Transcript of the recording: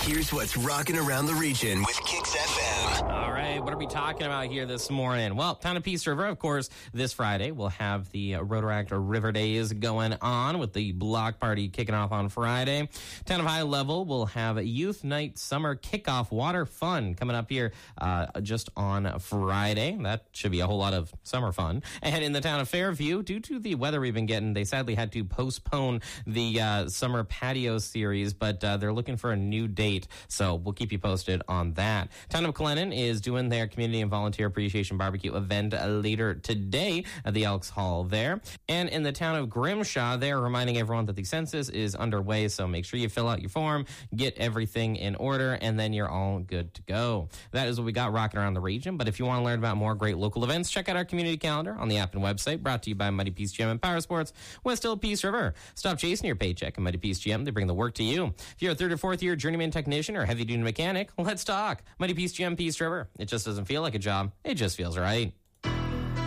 Here's what's rocking around the region with Kicks FM. All right, what are we talking about here this morning? Well, Town of Peace River, of course, this Friday we'll have the Rotaract River Days going on with the block party kicking off on Friday. Town of High Level will have a Youth Night Summer Kickoff Water Fun coming up here just on Friday. That should be a whole lot of summer fun. And in the town of Fairview, due to the weather we've been getting, they sadly had to postpone the summer patio series, but they're looking for a new date, so we'll keep you posted on that. Town of Glennon is doing their community and volunteer appreciation barbecue event later today at the Elks Hall there. And in the town of Grimshaw, they're reminding everyone that the census is underway, so make sure you fill out your form, get everything in order, and then you're all good to go. That is what we got rocking around the region, but if you want to learn about more great local events, check out our community calendar on the app and website, brought to you by Mighty Peace GM and Power Sports, West Hill Peace River. Stop chasing your paycheck and Mighty Peace GM, they bring the work to you. If you're a third or fourth year journeyman technician or heavy duty mechanic, let's talk. Mighty Peace GM Peace River. It just doesn't feel like a job, it just feels right.